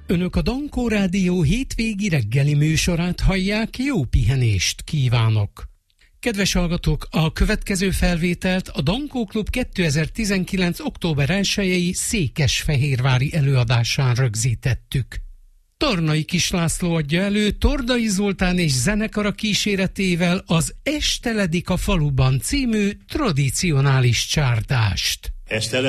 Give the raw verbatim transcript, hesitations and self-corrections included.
Önök a Dankó Rádió hétvégi reggeli műsorát hallják, jó pihenést kívánok! Kedves hallgatók, a következő felvételt a Dankó Klub kétezer-tizenkilenc. október elsejei székesfehérvári előadásán rögzítettük. Tornai Kis László adja elő Tordai Zoltán és zenekara kíséretével az Esteledik a faluban című tradicionális csárdást. Este